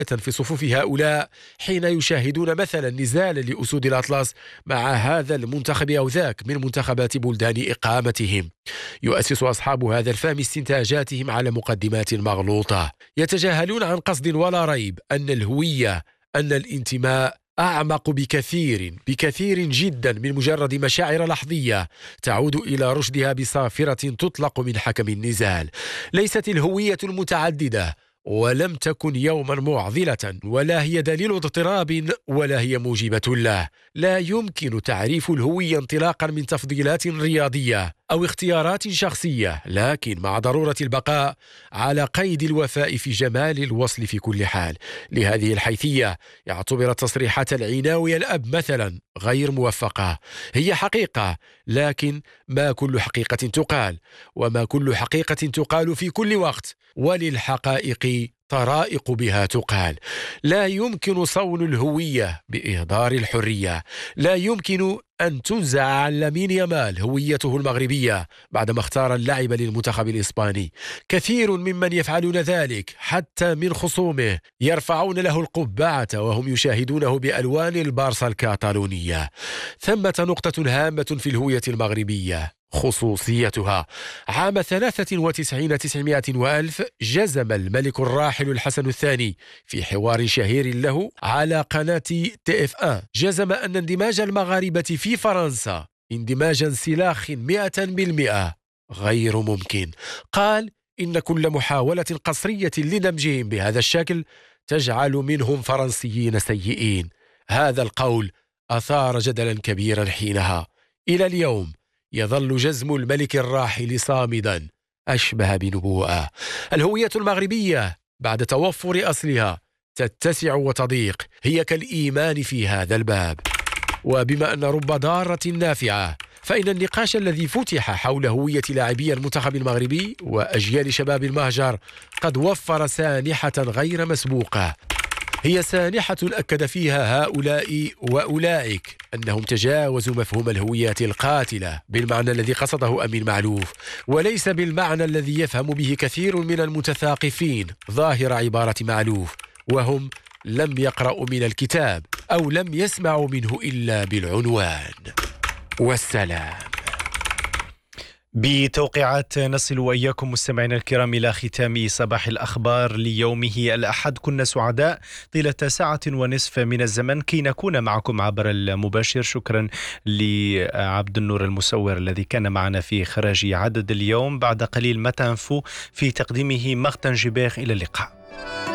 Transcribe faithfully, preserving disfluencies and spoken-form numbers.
في صفوف هؤلاء حين يشاهدون مثلا نزالا لأسود الأطلس مع هذا المنتخب أو ذاك من منتخبات بلدان إقامتهم. يؤسس أصحاب هذا الفهم استنتاجاتهم على مقدمات مغلوطة، يتجاهلون عن قصد ولا ريب أن الهوية، أن الانتماء أعمق بكثير بكثير جدا من مجرد مشاعر لحظية تعود إلى رشدها بصافرة تطلق من حكم النزال. ليست الهوية المتعددة ولم تكن يوما معضلة، ولا هي دليل اضطراب، ولا هي موجبة له. لا يمكن تعريف الهوية انطلاقا من تفضيلات رياضية أو اختيارات شخصية، لكن مع ضرورة البقاء على قيد الوفاء في جمال الوصل في كل حال. لهذه الحيثية يعتبر التصريحات العناوية الأب مثلا غير موفقة. هي حقيقة، لكن ما كل حقيقة تقال، وما كل حقيقة تقال في كل وقت، وللحقائق طرائق بها تقال. لا يمكن صون الهوية بإهدار الحرية. لا يمكن أن تنزع عن لامين يامال هويته المغربية بعدما اختار اللعب للمنتخب الإسباني. كثير ممن يفعلون ذلك حتى من خصومه يرفعون له القبعة وهم يشاهدونه بألوان البارسا الكاتالونية. ثمة نقطة هامة في الهوية المغربية، خصوصيتها. عام ثلاثة وتسعين تسعمائة وألف جزم الملك الراحل الحسن الثاني في حوار شهير له على قناة تي اف واحد، جزم أن اندماج المغاربة في فرنسا اندماجا سلاخ مئة بالمئة غير ممكن. قال إن كل محاولة قصرية لدمجهم بهذا الشكل تجعل منهم فرنسيين سيئين. هذا القول أثار جدلا كبيرا حينها. إلى اليوم يظل جزم الملك الراحل صامدا، أشبه بنبوءة. الهوية المغربية بعد توفر أصلها تتسع وتضيق، هي كالإيمان في هذا الباب. وبما أن رب ضارة نافعة، فإن النقاش الذي فتح حول هوية لاعبي المنتخب المغربي وأجيال شباب المهجر قد وفر سانحة غير مسبوقة. هي سانحة أكد فيها هؤلاء وأولئك أنهم تجاوزوا مفهوم الهويات القاتلة بالمعنى الذي قصده أمين معلوف، وليس بالمعنى الذي يفهم به كثير من المتثاقفين ظاهر عبارة معلوف، وهم لم يقرأوا من الكتاب أو لم يسمعوا منه إلا بالعنوان. والسلام. بتوقيعات نصل وإياكم مستمعينا الكرام إلى ختام صباح الأخبار ليومه الأحد. كنا سعداء طيلة ساعة ونصف من الزمن كي نكون معكم عبر المباشر. شكرا لعبد النور المسور الذي كان معنا في إخراج عدد اليوم. بعد قليل متى أنفو في تقديمه مغتن جبير. إلى اللقاء.